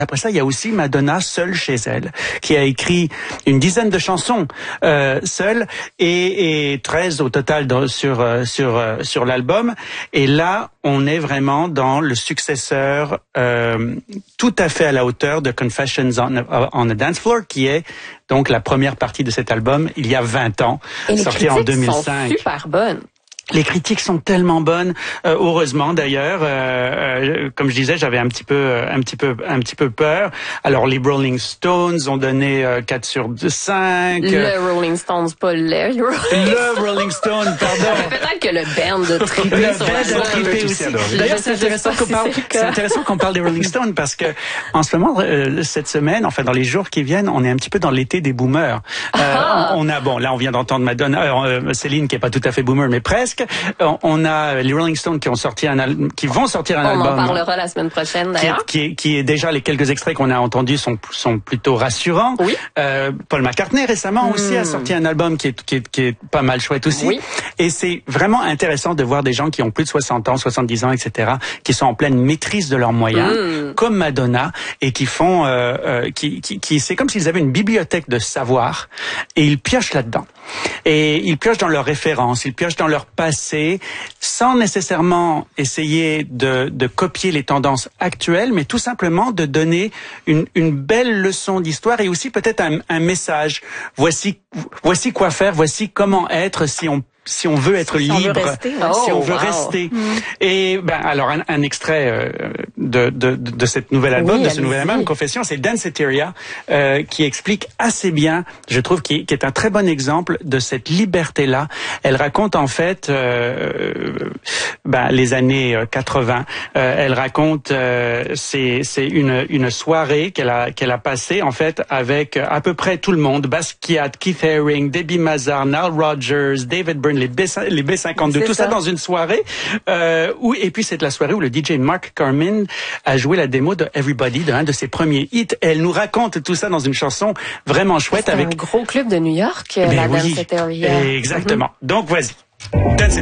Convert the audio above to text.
Après ça, il y a aussi Madonna seule chez elle, qui a écrit une dizaine de chansons seule et 13 au total sur l'album. Et là, on est vraiment dans le successeur tout à fait à la hauteur de Confessions on a Dance Floor, qui est donc la première partie de cet album il y a 20 ans, sorti en 2005. Et les critiques sont super bonnes. Les critiques sont tellement bonnes, heureusement d'ailleurs. Comme je disais, j'avais un petit peu peur. Alors les Rolling Stones ont donné 4 sur 5. Le Rolling Stones, pas le Rolling Stone, pardon. Peut-être que le band a trippé sur la trippé aussi. D'ailleurs, c'est intéressant qu'on parle des Rolling Stones parce que en ce moment, cette semaine, enfin dans les jours qui viennent, on est un petit peu dans l'été des boomers. Là on vient d'entendre Madonna, Céline qui est pas tout à fait boomer mais presque. On a les Rolling Stones qui vont sortir un album. On en parlera la semaine prochaine d'ailleurs. Qui est déjà les quelques extraits qu'on a entendus sont plutôt rassurants. Oui. Paul McCartney récemment aussi a sorti un album qui est pas mal chouette aussi. Oui. Et c'est vraiment intéressant de voir des gens qui ont plus de 60 ans, 70 ans, etc., qui sont en pleine maîtrise de leurs moyens, comme Madonna, et qui font, c'est comme s'ils avaient une bibliothèque de savoir, et ils piochent là-dedans. Et ils piochent dans leurs références, ils piochent dans leur passé, sans nécessairement essayer de copier les tendances actuelles, mais tout simplement de donner une belle leçon d'histoire et aussi peut-être un message. Voici quoi faire, voici comment être si on veut être libre, si on veut rester. Et alors un extrait de cette nouvelle album, de ce nouvel album Confessions, c'est Danceteria qui explique assez bien, je trouve, qui est un très bon exemple de cette liberté-là. Elle raconte en fait les années 80. Elle raconte c'est une soirée qu'elle a passée en fait avec à peu près tout le monde, Basquiat, Keith Haring, Debbie Mazar, Nile Rodgers, David Byrne, les B52, tout ça dans une soirée et puis c'est la soirée où le DJ Mark Carman a joué la démo de Everybody, d'un de ses premiers hits. Elle nous raconte tout ça dans une chanson vraiment chouette avec un gros club de New York, la Danceteria. Exactement. Donc vas-y.